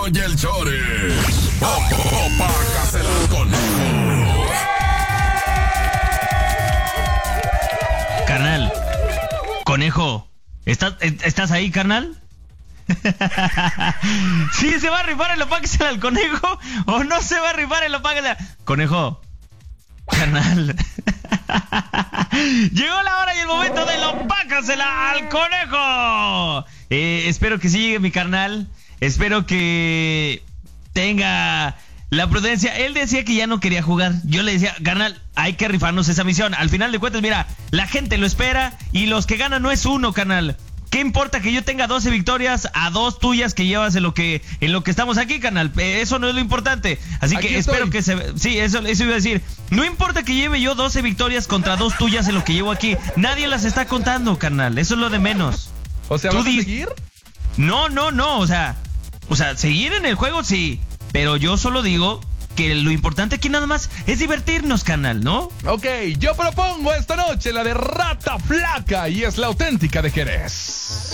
y el Chore. Opácasela al conejo. Carnal, conejo, ¿estás ahí, carnal? ¿Sí se va a rifar el opáquesela al conejo o no se va a rifar el opáquesela? Conejo, carnal. Llegó la hora y el momento del opácasela al conejo. Espero que sí llegue mi carnal. Espero que tenga la prudencia. Él decía que ya no quería jugar. Yo le decía, carnal, hay que rifarnos esa misión. Al final de cuentas, mira, la gente lo espera y los que ganan no es uno, carnal. ¿Qué importa que yo tenga 12 victorias a 2 tuyas que llevas en lo que estamos aquí, carnal? Eso no es lo importante. Así aquí que estoy. espero que se... Sí, eso iba a decir. No importa que lleve yo 12 victorias contra 2 tuyas en lo que llevo aquí. Nadie las está contando, carnal. Eso es lo de menos. O sea, ¿vas a seguir? No. O sea, seguir en el juego sí. Pero yo solo digo que lo importante aquí nada más es divertirnos, carnal, ¿no? Ok, yo propongo esta noche la de Rata Flaca y es la auténtica de Jerez.